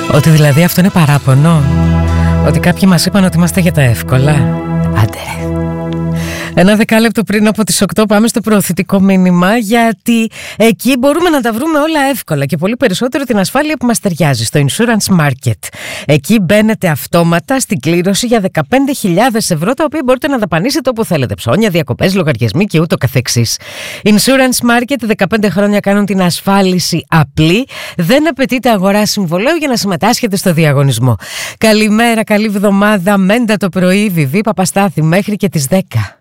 Ότι δηλαδή αυτό είναι παράπονο? Ότι κάποιοι μας είπαν ότι είμαστε για τα εύκολα? Άντε ρε. Ένα δεκάλεπτο πριν από τις 8 πάμε στο προωθητικό μήνυμα, γιατί εκεί μπορούμε να τα βρούμε όλα εύκολα και πολύ περισσότερο την ασφάλεια που μας ταιριάζει, στο Insurance Market. Εκεί μπαίνετε αυτόματα στην κλήρωση για 15.000 ευρώ, τα οποία μπορείτε να δαπανίσετε όπου θέλετε. Ψώνια, διακοπές, λογαριασμοί και ούτω καθεξής. Insurance Market, 15 χρόνια κάνουν την ασφάλιση απλή. Δεν απαιτείται αγορά συμβολέου για να συμμετάσχετε στο διαγωνισμό. Καλημέρα, καλή εβδομάδα. Μέντα το πρωί, Βιβί Παπαστάθη, μέχρι και τις 10.